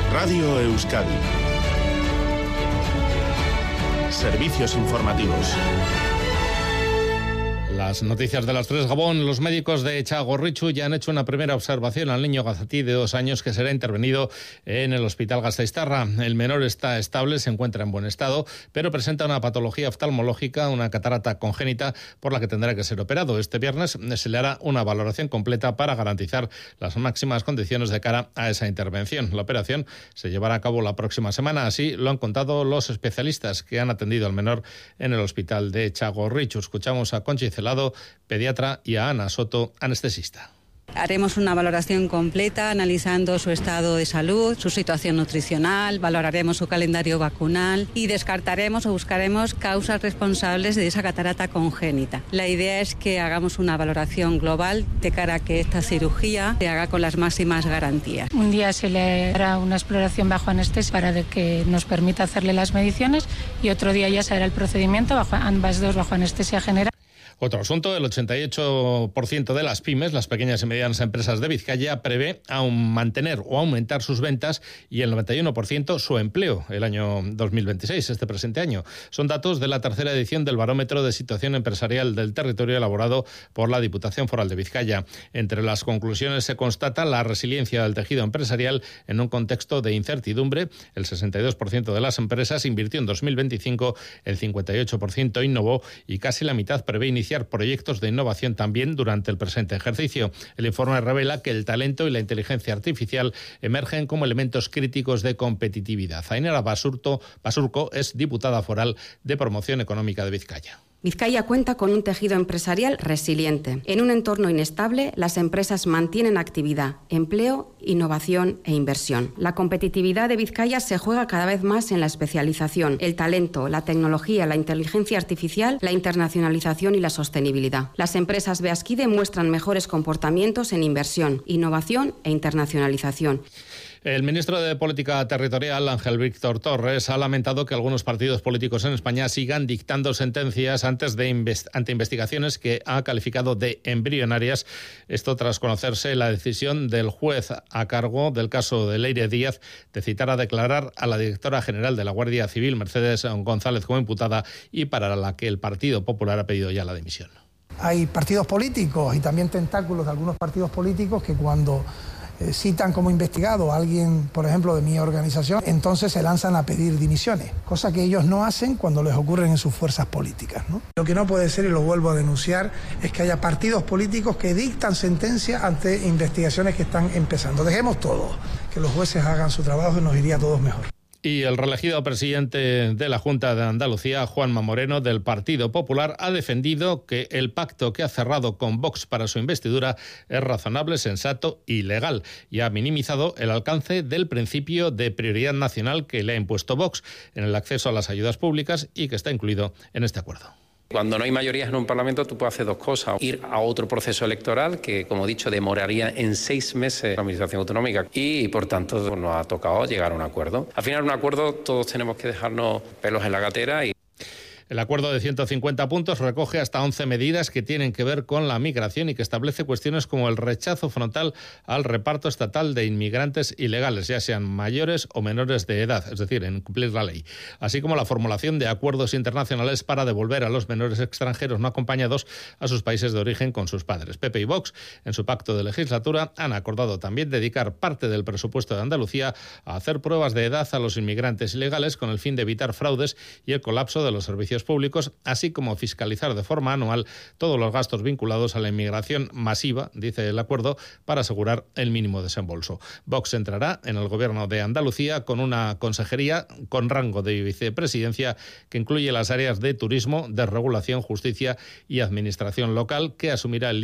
Radio Euskadi. Servicios informativos. Las noticias de las 3, Gabón. Los médicos de Txagorritxu ya han hecho una primera observación al niño gazatí de 2 años que será intervenido en el hospital Gasteiztarra. El menor está estable, se encuentra en buen estado, pero presenta una patología oftalmológica, una catarata congénita, por la que tendrá que ser operado. Este viernes se le hará una valoración completa para garantizar las máximas condiciones de cara a esa intervención. La operación se llevará a cabo la próxima semana, así lo han contado los especialistas que han atendido al menor en el hospital de Txagorritxu. Escuchamos a Conchi Celado, pediatra, y a Ana Soto, anestesista. Haremos una valoración completa analizando su estado de salud, su situación nutricional, valoraremos su calendario vacunal y descartaremos o buscaremos causas responsables de esa catarata congénita. La idea es que hagamos una valoración global de cara a que esta cirugía se haga con las máximas garantías. Un día se le hará una exploración bajo anestesia para que nos permita hacerle las mediciones y otro día ya se hará el procedimiento, ambas dos bajo anestesia general. Otro asunto, el 88% de las pymes, las pequeñas y medianas empresas de Vizcaya, prevé mantener o aumentar sus ventas y el 91% su empleo el año 2026, este presente año. Son datos de la tercera edición del Barómetro de Situación Empresarial del Territorio elaborado por la Diputación Foral de Vizcaya. Entre las conclusiones se constata la resiliencia del tejido empresarial en un contexto de incertidumbre. El 62% de las empresas invirtió en 2025, el 58% innovó y casi la mitad prevé iniciar proyectos de innovación también durante el presente ejercicio. El informe revela que el talento y la inteligencia artificial emergen como elementos críticos de competitividad. Ainara Basurco es diputada foral de Promoción Económica de Vizcaya. Vizcaya cuenta con un tejido empresarial resiliente. En un entorno inestable, las empresas mantienen actividad, empleo, innovación e inversión. La competitividad de Vizcaya se juega cada vez más en la especialización, el talento, la tecnología, la inteligencia artificial, la internacionalización y la sostenibilidad. Las empresas Beaskide muestran mejores comportamientos en inversión, innovación e internacionalización. El ministro de Política Territorial, Ángel Víctor Torres, ha lamentado que algunos partidos políticos en España sigan dictando sentencias ante investigaciones que ha calificado de embrionarias. Esto tras conocerse la decisión del juez a cargo del caso de Leire Díaz de citar a declarar a la directora general de la Guardia Civil, Mercedes González, como imputada y para la que el Partido Popular ha pedido ya la dimisión. Hay partidos políticos y también tentáculos de algunos partidos políticos que cuando citan como investigado a alguien, por ejemplo, de mi organización, entonces se lanzan a pedir dimisiones, cosa que ellos no hacen cuando les ocurren en sus fuerzas políticas, ¿no? Lo que no puede ser, y lo vuelvo a denunciar, es que haya partidos políticos que dictan sentencia ante investigaciones que están empezando. Dejemos todo, que los jueces hagan su trabajo y nos iría a todos mejor. Y el reelegido presidente de la Junta de Andalucía, Juanma Moreno, del Partido Popular, ha defendido que el pacto que ha cerrado con Vox para su investidura es razonable, sensato y legal, y ha minimizado el alcance del principio de prioridad nacional que le ha impuesto Vox en el acceso a las ayudas públicas y que está incluido en este acuerdo. Cuando no hay mayorías en un parlamento, tú puedes hacer dos cosas. Ir a otro proceso electoral que, como he dicho, demoraría en 6 meses la administración autonómica y, por tanto, nos ha tocado llegar a un acuerdo. Al final, un acuerdo, todos tenemos que dejarnos pelos en la gatera y... El acuerdo de 150 puntos recoge hasta 11 medidas que tienen que ver con la migración y que establece cuestiones como el rechazo frontal al reparto estatal de inmigrantes ilegales, ya sean mayores o menores de edad, es decir, en cumplir la ley, así como la formulación de acuerdos internacionales para devolver a los menores extranjeros no acompañados a sus países de origen con sus padres. PP y Vox, en su pacto de legislatura, han acordado también dedicar parte del presupuesto de Andalucía a hacer pruebas de edad a los inmigrantes ilegales con el fin de evitar fraudes y el colapso de los servicios públicos, así como fiscalizar de forma anual todos los gastos vinculados a la inmigración masiva, dice el acuerdo, para asegurar el mínimo desembolso. Vox entrará en el gobierno de Andalucía con una consejería con rango de vicepresidencia que incluye las áreas de turismo, desregulación, justicia y administración local, que asumirá el